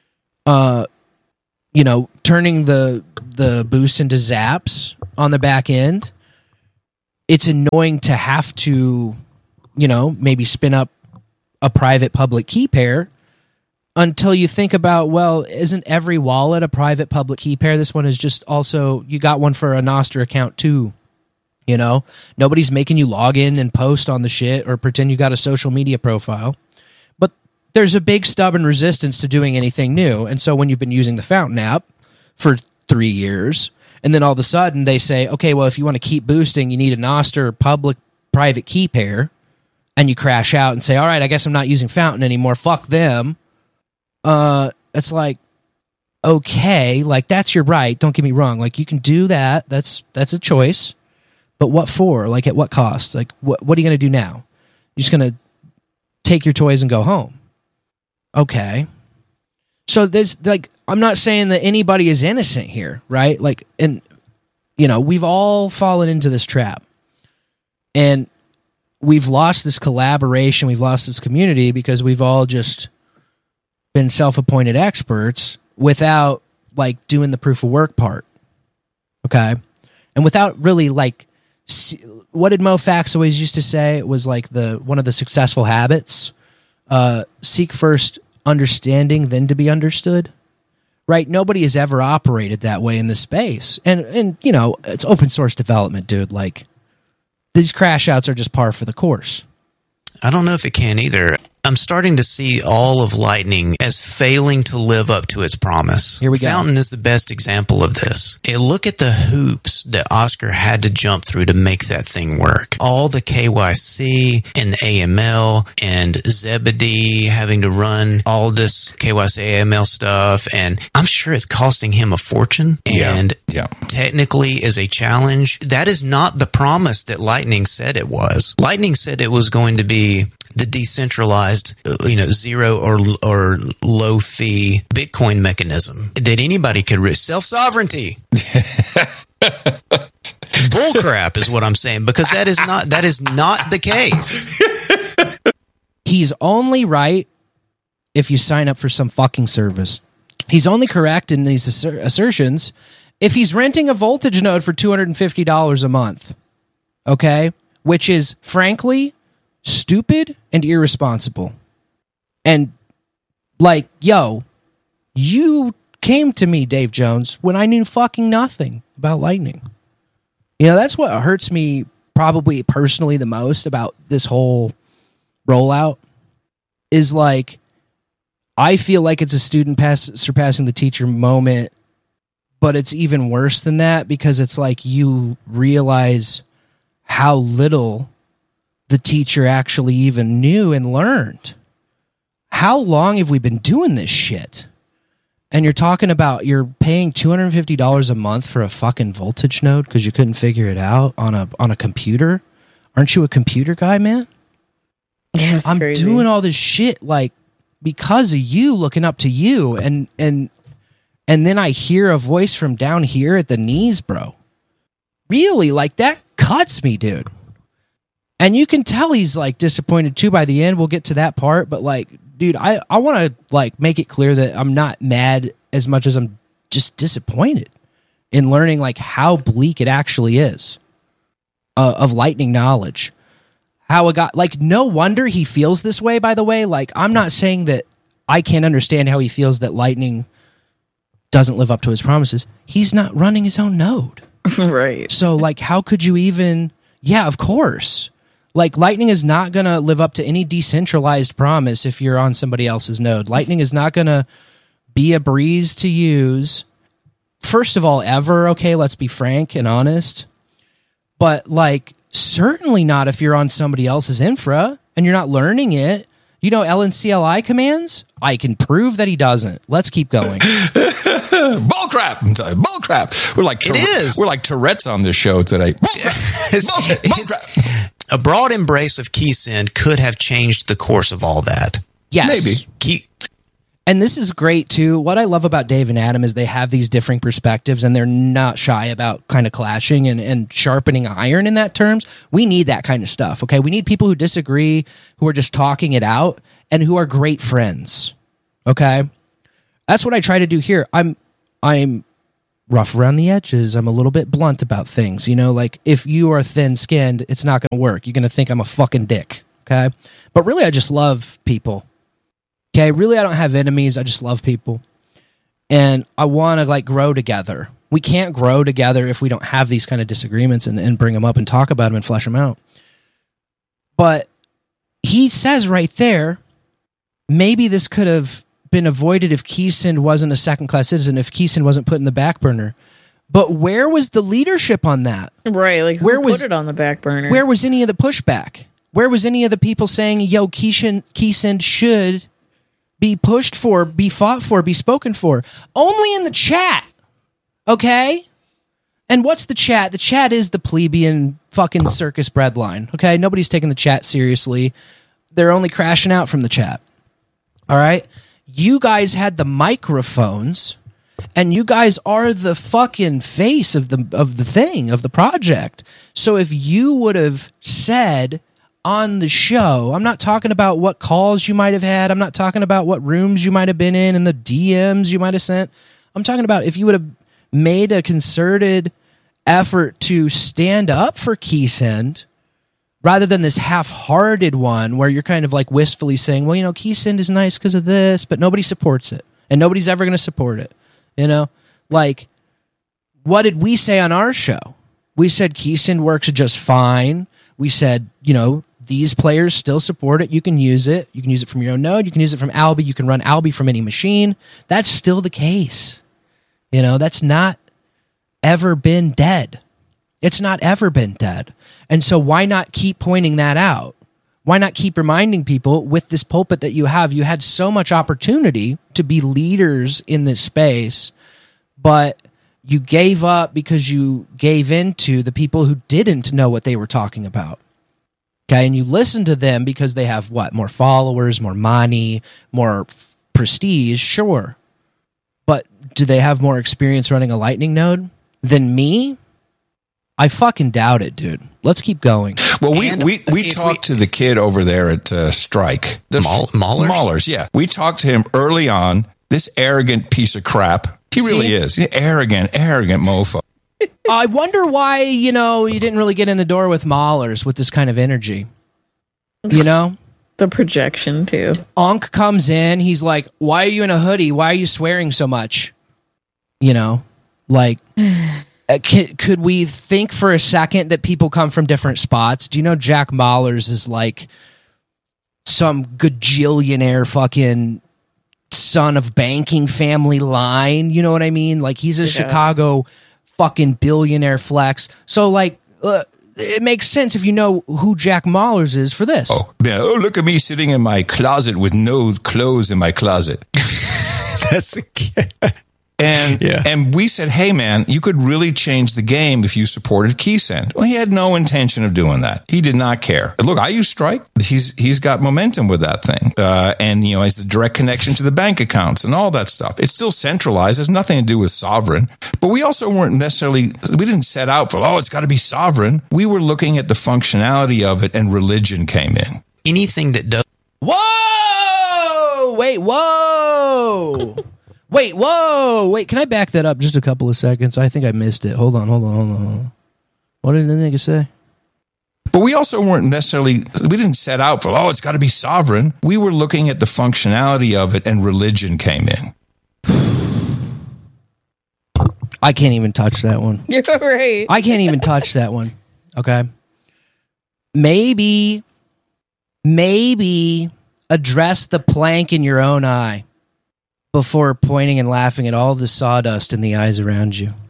Uh, you know, turning the the boost into zaps on the back end. It's annoying to have to, you know, maybe spin up a private public key pair until you think about, well, isn't every wallet a private public key pair? This one is just also, you got one for a Nostr account too. You know, nobody's making you log in and post on the shit or pretend you got a social media profile. But there's a big stubborn resistance to doing anything new. And so when you've been using the Fountain app for three years, and then all of a sudden they say, okay, well, if you want to keep boosting, you need a Nostr public private key pair, and you crash out and say, all right, I guess I'm not using Fountain anymore. Fuck them. Uh, it's like, okay, like that's your right. Don't get me wrong. Like you can do that. That's that's a choice. But what for? Like at what cost? Like what what are you going to do now? You're just going to take your toys and go home. Okay. So there's like, I'm not saying that anybody is innocent here, right? Like, and you know, we've all fallen into this trap, and we've lost this collaboration. We've lost this community because we've all just been self-appointed experts without like doing the proof of work part. Okay. And without really like, what did Mo Fax always used to say? It was like the, one of the successful habits, uh, seek first understanding, then to be understood, right? Nobody has ever operated that way in this space. And, and, you know, it's open source development, dude. Like these crash outs are just par for the course. I don't know if it can either. I'm starting to see all of Lightning as failing to live up to its promise. Here we go. Fountain is the best example of this. And look at the hoops that Oscar had to jump through to make that thing work. All the K Y C and A M L and Zebedee having to run all this K Y C A M L stuff. And I'm sure it's costing him a fortune. And yeah. Yeah. technically is a challenge. That is not the promise that Lightning said it was. Lightning said it was going to be the decentralized, you know, zero or or low fee Bitcoin mechanism that anybody could risk. Self sovereignty. Bullcrap is what I'm saying, because that is not that is not the case. He's only right if you sign up for some fucking service. He's only correct in these asser- assertions if he's renting a voltage node for two hundred fifty dollars a month. Okay? Which is, frankly, stupid and irresponsible. And like, yo, you came to me, Dave Jones, when I knew fucking nothing about Lightning. You know, that's what hurts me probably personally the most about this whole rollout is like, I feel like it's a student pass, surpassing the teacher moment, but it's even worse than that because it's like you realize how little the teacher actually even knew and learned. How long have we been doing this shit? And you're talking about you're paying two hundred fifty dollars a month for a fucking voltage node because you couldn't figure it out on a on a computer? Aren't you a computer guy, man? Yeah, it's I'm crazy. doing all this shit like because of you, looking up to you, and and and then I hear a voice from down here at the knees, bro. Really, like that cuts me, dude. And you can tell he's like disappointed too by the end. We'll get to that part, but like, dude, I, I want to like make it clear that I'm not mad as much as I'm just disappointed in learning like how bleak it actually is uh, of Lightning knowledge. How it got like, no wonder he feels this way, by the way. Like, I'm not saying that I can't understand how he feels that Lightning doesn't live up to his promises. He's not running his own node. Right. So like, how could you even, yeah, of course. Like, Lightning is not going to live up to any decentralized promise if you're on somebody else's node. Lightning is not going to be a breeze to use. First of all, ever, okay, let's be frank and honest. But, like, certainly not if you're on somebody else's infra and you're not learning it. You know L N C L I commands? I can prove that he doesn't. Let's keep going. Bullcrap! I'm telling you, bullcrap! We're like, It is. We're like Tourette's on this show today. Bullcrap! Bullcrap! Bullcrap! A broad embrace of Keysend could have changed the course of all that. Yes. Maybe. Key, And this is great too. What I love about Dave and Adam is they have these differing perspectives and they're not shy about kind of clashing and, and sharpening iron in that terms. We need that kind of stuff. Okay. We need people who disagree, who are just talking it out and who are great friends. Okay. That's what I try to do here. I'm, I'm rough around the edges. I'm a little bit blunt about things. You know, like if you are thin skinned, it's not going to work. You're going to think I'm a fucking dick. Okay. But really, I just love people. Okay, really, I don't have enemies. I just love people. And I want to, like, grow together. We can't grow together if we don't have these kind of disagreements and, and bring them up and talk about them and flesh them out. But he says right there, maybe this could have been avoided if Keesend wasn't a second-class citizen, if Keesend wasn't put in the back burner. But where was the leadership on that? Right, like, who where put was, it on the back burner? Where was any of the pushback? Where was any of the people saying, yo, Keesend, Keesend should be pushed for, be fought for, be spoken for? Only in the chat, okay? And what's the chat? The chat is the plebeian fucking circus breadline, okay? Nobody's taking the chat seriously. They're only crashing out from the chat, all right? You guys had the microphones, and you guys are the fucking face of the of the thing, of the project. So if you would have said on the show, I'm not talking about what calls you might have had. I'm not talking about what rooms you might have been in and the D Ms you might have sent. I'm talking about if you would have made a concerted effort to stand up for Keesend rather than this half-hearted one where you're kind of like wistfully saying, well, you know, Keesend is nice because of this, but nobody supports it and nobody's ever going to support it. You know, like, what did we say on our show? We said Keesend works just fine. We said, you know, these players still support it. You can use it. You can use it from your own node. You can use it from Alby. You can run Alby from any machine. That's still the case. You know, that's not ever been dead. It's not ever been dead. And so why not keep pointing that out? Why not keep reminding people with this pulpit that you have? You had so much opportunity to be leaders in this space, but you gave up because you gave in to the people who didn't know what they were talking about. Okay, and you listen to them because they have what? More followers, more money, more f- prestige, sure. But do they have more experience running a Lightning node than me? I fucking doubt it, dude. Let's keep going. Well, we And we, we talked we, to the kid over there at uh, Strike. The Maul, Maulers? Maulers, yeah. We talked to him early on. This arrogant piece of crap. He really See? is. He's arrogant, arrogant mofo. I wonder why, you know, you didn't really get in the door with Maulers with this kind of energy. You know? The projection, too. Onk comes in. He's like, why are you in a hoodie? Why are you swearing so much? You know? Like, uh, could, could we think for a second that people come from different spots? Do you know Jack Maulers is like some gajillionaire fucking son of banking family line? You know what I mean? Like, he's a Yeah. Chicago fucking billionaire flex. So, like, uh, it makes sense if you know who Jack Maulers is for this. Oh, yeah. Oh, look at me sitting in my closet with no clothes in my closet. That's a kid. And Yeah. and we said, hey, man, you could really change the game if you supported Keesend. Well, he had no intention of doing that. He did not care. Look, I use Strike. He's he's got momentum with that thing. Uh, and, you know, has the direct connection to the bank accounts and all that stuff. It's still centralized. Has nothing to do with sovereign. But we also weren't necessarily, we didn't set out for, oh, it's got to be sovereign. We were looking at the functionality of it, and religion came in. Anything that does. Whoa! Wait, whoa! Wait, whoa! Wait, can I back that up just a couple of seconds? I think I missed it. Hold on, hold on, hold on. Hold on. What did the nigga say? But we also weren't necessarily, we didn't set out for, oh, it's got to be sovereign. We were looking at the functionality of it, and religion came in. I can't even touch that one. You're right. I can't even touch that one. Okay. Maybe, maybe address the plank in your own eye before pointing and laughing at all the sawdust in the eyes around you.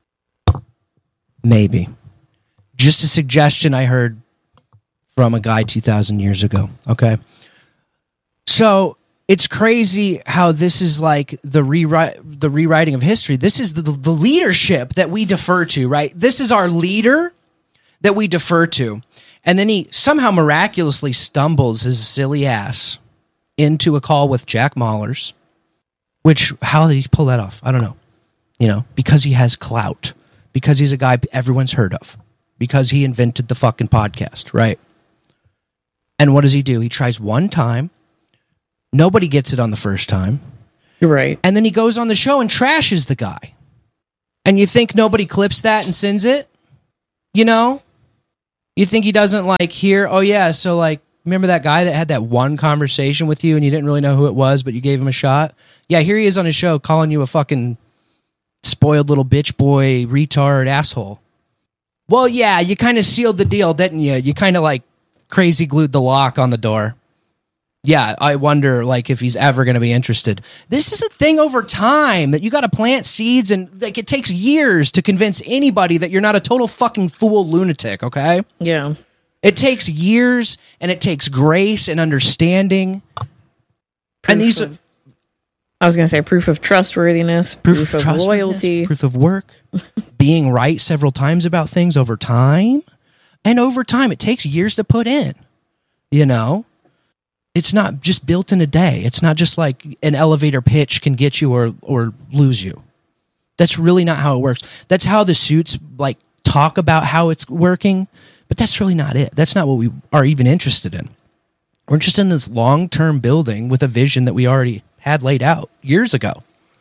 Maybe. Just a suggestion I heard from a guy two thousand years ago. Okay. So it's crazy how this is like the rewrite, the rewriting of history. This is the, the leadership that we defer to, right? This is our leader that we defer to. And then he somehow miraculously stumbles his silly ass into a call with Jack Maulers. Which, how did he pull that off? I don't know. You know, because he has clout. Because he's a guy everyone's heard of. Because he invented the fucking podcast, right? And what does he do? He tries one time. Nobody gets it on the first time. You're right. And then he goes on the show and trashes the guy. And you think nobody clips that and sends it? You know? You think he doesn't like hear, oh yeah, so like, remember that guy that had that one conversation with you and you didn't really know who it was, but you gave him a shot? Yeah, here he is on his show calling you a fucking spoiled little bitch boy, retard, asshole. Well, yeah, you kind of sealed the deal, didn't you? You kind of like crazy glued the lock on the door. Yeah, I wonder like if he's ever going to be interested. This is a thing over time that you got to plant seeds, and like it takes years to convince anybody that you're not a total fucking fool lunatic, okay? Yeah. It takes years, and it takes grace and understanding. Proof and these of, are I was going to say proof of trustworthiness, proof, proof of trustworthiness, loyalty, proof of work, being right several times about things over time. And over time, it takes years to put in, you know? It's not just built in a day. It's not just like an elevator pitch can get you or or lose you. That's really not how it works. That's how the suits like talk about how it's working, but that's really not it. That's not what we are even interested in. We're interested in this long-term building with a vision that we already had laid out years ago.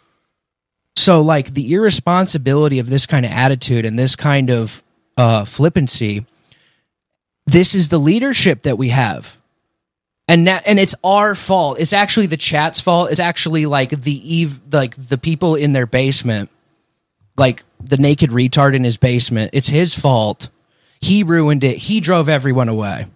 So like the irresponsibility of this kind of attitude and this kind of uh, flippancy, this is the leadership that we have. And now, and it's our fault. It's actually the chat's fault. It's actually like the eve, like the people in their basement, like the naked retard in his basement. It's his fault. He ruined it. He drove everyone away.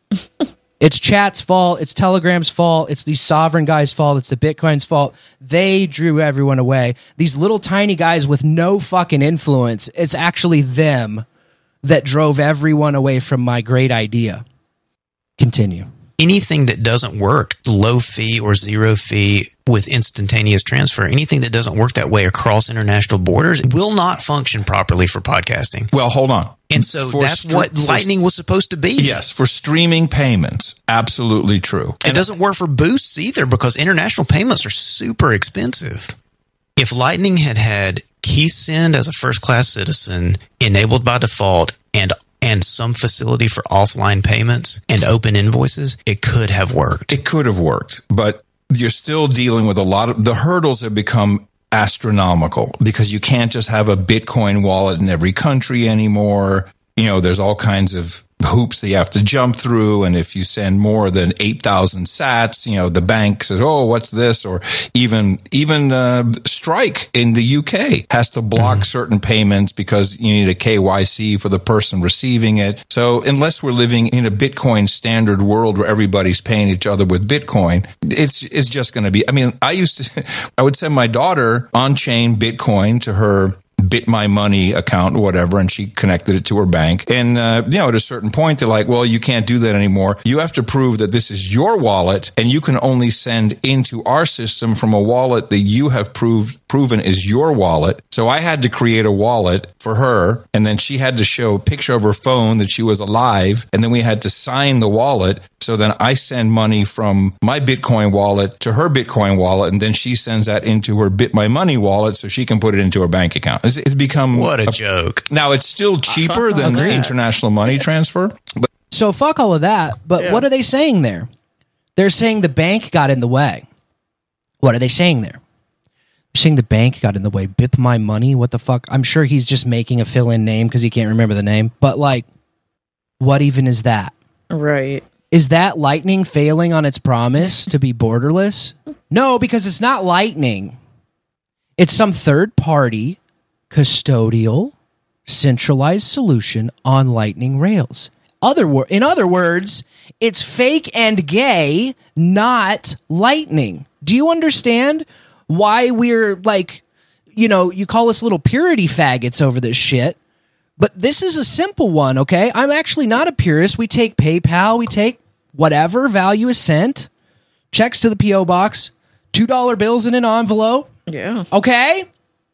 It's chat's fault. It's Telegram's fault. It's these sovereign guys' fault. It's the Bitcoin's fault. They drew everyone away. These little tiny guys with no fucking influence. It's actually them that drove everyone away from my great idea. Continue. Anything that doesn't work, low fee or zero fee with instantaneous transfer, anything that doesn't work that way across international borders will not function properly for podcasting. Well, hold on. And so for that's str- what for, Lightning was supposed to be. Yes, for streaming payments. Absolutely true. It doesn't work for boosts either because international payments are super expensive. If Lightning had had KeySend as a first-class citizen enabled by default and and some facility for offline payments and open invoices, it could have worked. It could have worked, but you're still dealing with a lot of the hurdles have become astronomical because you can't just have a Bitcoin wallet in every country anymore. You know, there's all kinds of hoops that you have to jump through. And if you send more than eight thousand sats, you know, the bank says, oh, what's this? Or even, even, uh, Strike in the U K has to block mm-hmm. certain payments because you need a K Y C for the person receiving it. So unless we're living in a Bitcoin standard world where everybody's paying each other with Bitcoin, it's, it's just going to be, I mean, I used to, I would send my daughter on-chain Bitcoin to her Bit My Money account or whatever, and she connected it to her bank. And, uh, you know, at a certain point, they're like, well, you can't do that anymore. You have to prove that this is your wallet, and you can only send into our system from a wallet that you have proved proven is your wallet. So I had to create a wallet for her, and then she had to show a picture of her phone that she was alive, and then we had to sign the wallet. So then I send money from my Bitcoin wallet to her Bitcoin wallet, and then she sends that into her Bit My Money wallet so she can put it into her bank account. It's, it's become... What a, a joke. Now, it's still cheaper than that. international money transfer. But so fuck all of that, but Yeah. what are they saying there? They're saying the bank got in the way. What are they saying there? They're saying the bank got in the way. Bit My Money? What the fuck? I'm sure he's just making a fill-in name because he can't remember the name. But, like, what even is that? Right. Is that Lightning failing on its promise to be borderless? No, because it's not Lightning. It's some third-party, custodial, centralized solution on Lightning Rails. Other wor- in other words, it's fake and gay, not Lightning. Do you understand why we're like, you know, you call us little purity faggots over this shit? But this is a simple one, okay? I'm actually not a purist. We take PayPal, we take whatever value is sent, checks to the P O box, two dollar bills in an envelope, Yeah. okay?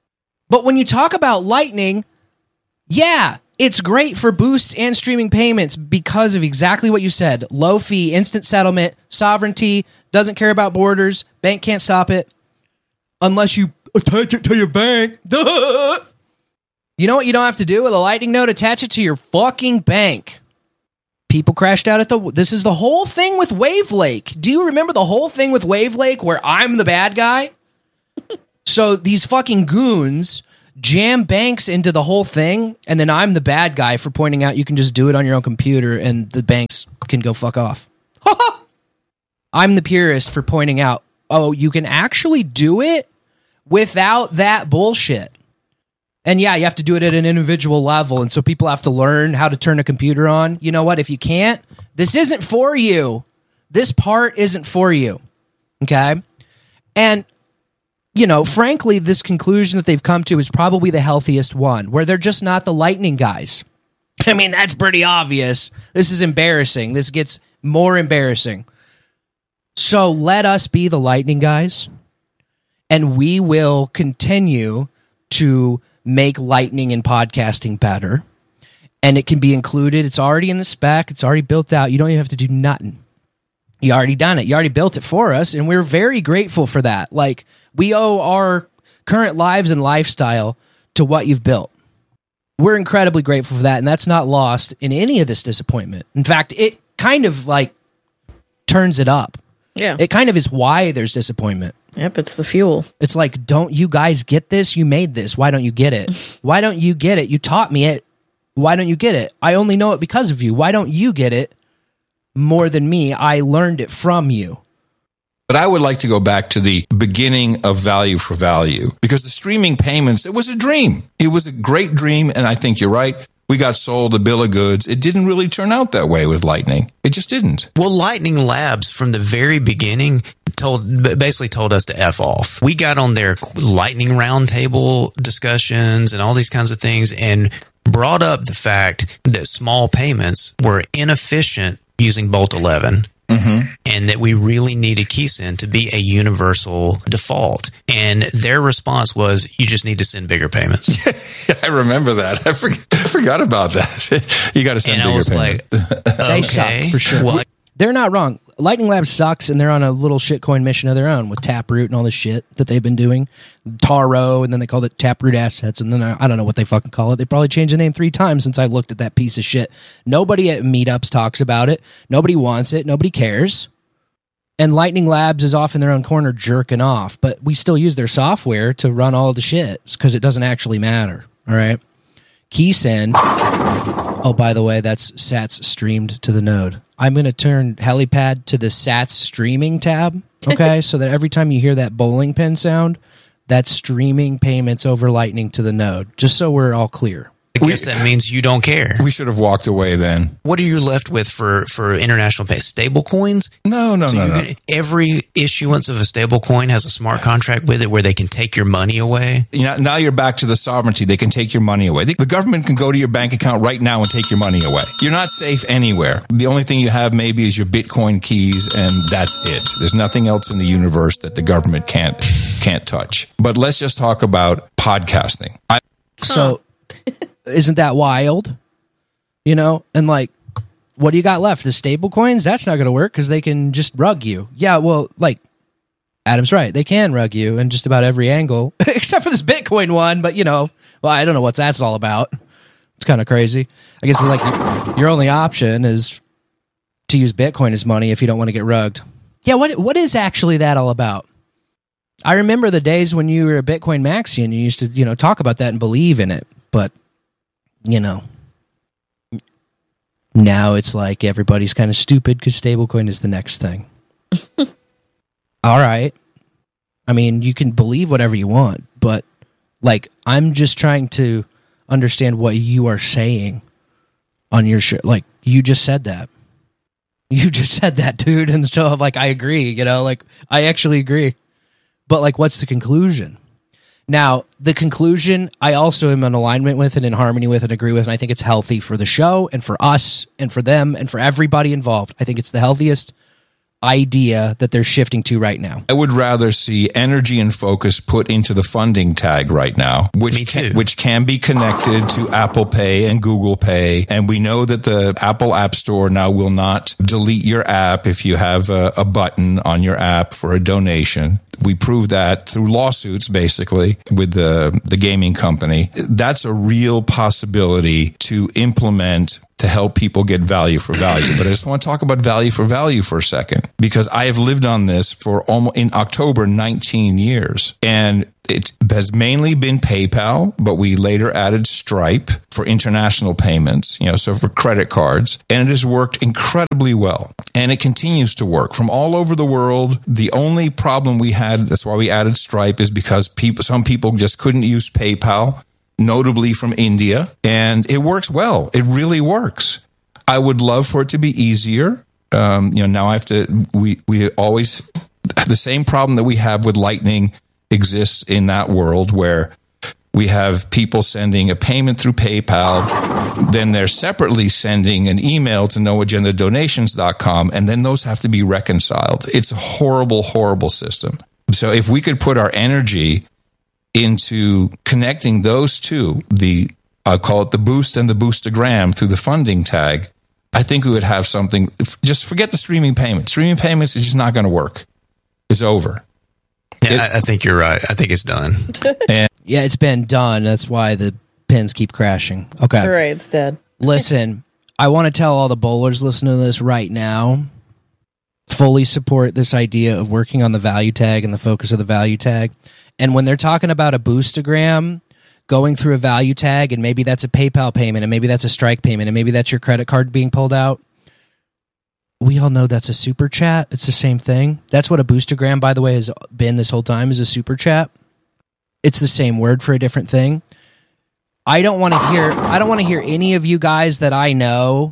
But when you talk about Lightning, yeah, it's great for boosts and streaming payments because of exactly what you said. Low fee, instant settlement, sovereignty, doesn't care about borders, bank can't stop it. unless you attach it to your bank. Duh. You know what you don't have to do with a Lightning node? Attach it to your fucking bank. People crashed out at the... This is the whole thing with Wave Lake. Do you remember the whole thing with Wave Lake where I'm the bad guy? So these fucking goons jam banks into the whole thing, and then I'm the bad guy for pointing out you can just do it on your own computer and the banks can go fuck off. I'm the purist for pointing out, oh, you can actually do it without that bullshit. And yeah, you have to do it at an individual level, and so people have to learn how to turn a computer on. You know what? If you can't, this isn't for you. This part isn't for you. Okay? And, you know, frankly, this conclusion that they've come to is probably the healthiest one, where they're just not the Lightning guys. I mean, that's pretty obvious. This is embarrassing. This gets more embarrassing. So let us be the Lightning guys, and we will continue to make Lightning and podcasting better. And it can be included. It's already in the spec. It's already built out. You don't even have to do nothing. You already done it. You already built it for us, and we're very grateful for that. Like, we owe our current lives and lifestyle to what you've built. We're incredibly grateful for that, and that's not lost in any of this disappointment. In fact, it kind of, like, turns it up. Yeah. It kind of is why there's disappointment. Yep, it's the fuel. It's like, don't you guys get this? You made this. Why don't you get it? Why don't you get it? You taught me it. Why don't you get it? I only know it because of you. Why don't you get it more than me? I learned it from you. But I would like to go back to the beginning of value for value, because the streaming payments, it was a dream. It was a great dream, and I think you're right. We got sold a bill of goods. It didn't really turn out that way with Lightning. It just didn't. Well, Lightning Labs from the very beginning told basically told us to F off. We got on their Lightning roundtable discussions and all these kinds of things and brought up the fact that small payments were inefficient using Bolt eleven. Mm-hmm. And that we really needed KeySend to be a universal default. And their response was, you just need to send bigger payments. I remember that. I forgot, I forgot about that. You got to send and bigger I was payments. Like, They okay. suck, for sure. Well, They're not wrong. Lightning Labs sucks, and they're on a little shitcoin mission of their own with Taproot and all this shit that they've been doing. Taro, and then they called it Taproot Assets, and then I, I don't know what they fucking call it. They probably changed the name three times since I looked at that piece of shit. Nobody at meetups talks about it. Nobody wants it. Nobody cares. And Lightning Labs is off in their own corner jerking off, but we still use their software to run all the shit because it doesn't actually matter. All right. KeySend. Oh, by the way, that's Sats streamed to the node. I'm going to turn Helipad to the Sats streaming tab, okay? So that every time you hear that bowling pin sound, that's streaming payments over Lightning to the node, just so we're all clear. I guess that means you don't care. We should have walked away then. What are you left with for, for international pay? Stable coins? No, no, So no, you no. get- every issuance of a stable coin has a smart contract with it where they can take your money away. You know, now you're back to the sovereignty. They can take your money away. The government can go to your bank account right now and take your money away. You're not safe anywhere. The only thing you have maybe is your Bitcoin keys, and that's it. There's nothing else in the universe that the government can't can't touch. But let's just talk about podcasting. I, So isn't that wild? You know, and like, what do you got left? The stable coins? That's not going to work because they can just rug you. Yeah, well, like, Adam's right. They can rug you in just about every angle, except for this Bitcoin one. But, you know, well, I don't know what that's all about. It's kind of crazy. I guess like your, your only option is to use Bitcoin as money if you don't want to get rugged. Yeah, what what is actually that all about? I remember the days when you were a Bitcoin maxi and you used to, you know, talk about that and believe in it. But, you know, now it's like everybody's kind of stupid because stablecoin is the next thing. All right. I mean, you can believe whatever you want, but like, I'm just trying to understand what you are saying on your show. Like, you just said that. You just said that, dude. And so, like, I agree, you know, like, I actually agree. But, like, what's the conclusion? Now, the conclusion, I also am in alignment with and in harmony with and agree with, and I think it's healthy for the show and for us and for them and for everybody involved. I think it's the healthiest idea that they're shifting to right now. I would rather see energy and focus put into the funding tag right now, Me which too. can, which can be connected to Apple Pay and Google Pay. And we know that the Apple App Store now will not delete your app if you have a, a button on your app for a donation. we proved that through lawsuits, basically, with the, the gaming company. That's a real possibility to implement to help people get value for value. But I just want to talk about value for value for a second, because I have lived on this for almost, in October, nineteen years. And it has mainly been PayPal, but we later added Stripe for international payments, you know, so for credit cards. And it has worked incredibly well. And it continues to work from all over the world. The only problem we had, that's why we added Stripe, is because people, some people just couldn't use PayPal, notably from India, and it works well. It really works. I would love for it to be easier. Um, you know, now I have to, we, we always, the same problem that we have with Lightning exists in that world, where we have people sending a payment through PayPal, then they're separately sending an email to no agenda donations dot com, and then those have to be reconciled. It's a horrible, horrible system. So if we could put our energy into connecting those two, the I'll call it the boost and the boostagram through the funding tag, I think we would have something. Just forget the streaming payments. Streaming payments is just not going to work. It's over. Yeah, It- I, I think you're right. I think it's done. and Yeah, it's been done. That's why the pins keep crashing. Okay. All right, it's dead. Listen, I want to tell all the bowlers listening to this right now, fully support this idea of working on the value tag and the focus of the value tag. And when they're talking about a boostagram, going through a value tag, and maybe that's a PayPal payment, and maybe that's a Strike payment, and maybe that's your credit card being pulled out, we all know that's a super chat. It's the same thing. That's what a boostagram, by the way, has been this whole time, is a super chat. It's the same word for a different thing. I don't want to hear I don't want to hear any of you guys that I know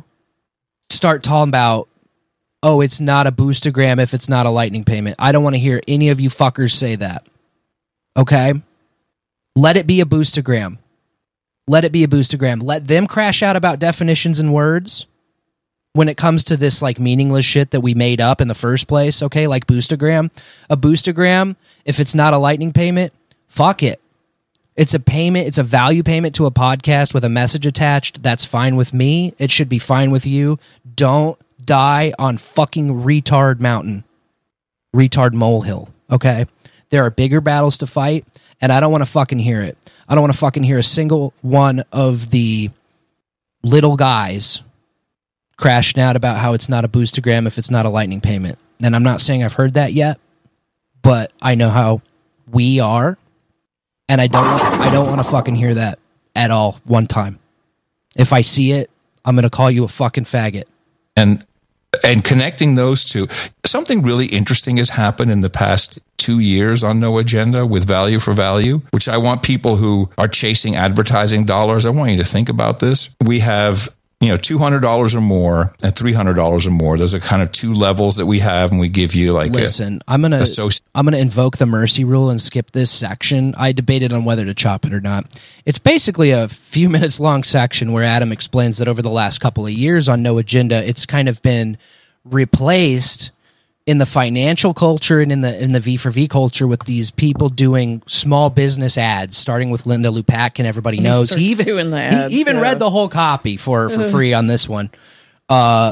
start talking about, oh, it's not a boostagram if it's not a Lightning payment. I don't want to hear any of you fuckers say that. Okay? Let it be a boostagram. Let it be a boostagram. Let them crash out about definitions and words when it comes to this like meaningless shit that we made up in the first place, okay? Like boostagram. A boostagram, if it's not a Lightning payment, fuck it. It's a payment. It's a value payment to a podcast with a message attached. That's fine with me. It should be fine with you. Don't die on fucking retard mountain. Retard molehill, okay? There are bigger battles to fight, and I don't want to fucking hear it. I don't want to fucking hear a single one of the little guys crashing out about how it's not a boostagram if it's not a Lightning payment. And I'm not saying I've heard that yet, but I know how we are, and I don't want, I don't want to fucking hear that at all one time. If I see it, I'm going to call you a fucking faggot. and and connecting those two, something really interesting has happened in the past two years on No Agenda with Value for Value, which I want people who are chasing advertising dollars, I want you to think about this. We have, you know, two hundred dollars or more and three hundred dollars or more. Those are kind of two levels that we have, and we give you like Listen, I'm gonna associ- I'm gonna invoke the mercy rule and skip this section. I debated on whether to chop it or not. It's basically a few minutes long section where Adam explains that over the last couple of years on No Agenda, it's kind of been replaced in the financial culture and in the in the V for V culture with these people doing small business ads, starting with Linda Lupac, and everybody knows starts he even doing the ads, he even yeah. read the whole copy for for free on this one, uh,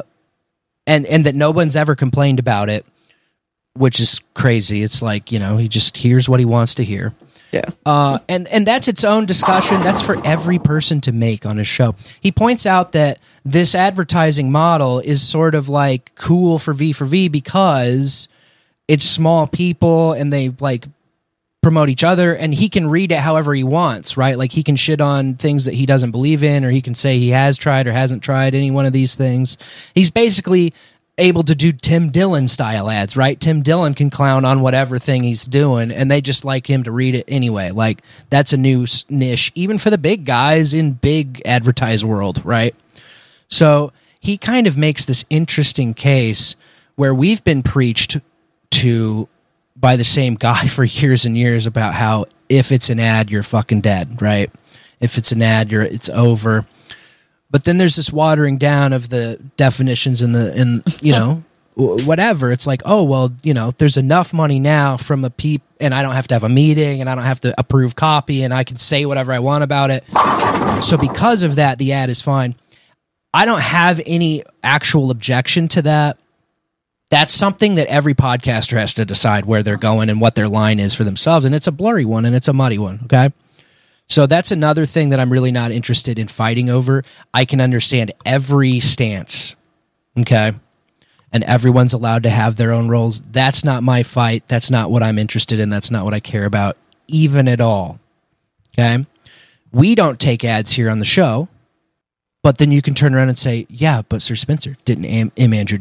and and that no one's ever complained about it, which is crazy. It's like, you know, he just hears what he wants to hear. Yeah. Uh, and, and that's its own discussion. That's for every person to make on his show. He points out that this advertising model is sort of like cool for V for V because it's small people and they like promote each other, and he can read it however he wants, right? Like he can shit on things that he doesn't believe in, or he can say he has tried or hasn't tried any one of these things. He's basically able to do Tim Dillon style ads, right? Tim Dillon can clown on whatever thing he's doing, and they just like him to read it anyway. Like that's a new s- niche, even for the big guys in big advertise world, right? So he kind of makes this interesting case where we've been preached to by the same guy for years and years about how if it's an ad, you're fucking dead, right? If it's an ad, you're it's over. But then there's this watering down of the definitions in the, in, you know, whatever. It's like, oh, well, you know, there's enough money now from a peep, and I don't have to have a meeting, and I don't have to approve copy, and I can say whatever I want about it. So because of that, the ad is fine. I don't have any actual objection to that. That's something that every podcaster has to decide where they're going and what their line is for themselves. And it's a blurry one and it's a muddy one. Okay. So that's another thing that I'm really not interested in fighting over. I can understand every stance. Okay. And everyone's allowed to have their own roles. That's not my fight. That's not what I'm interested in. That's not what I care about, even at all. Okay. We don't take ads here on the show. But then you can turn around and say, yeah, but Sir Spencer, didn't M. M. Andrew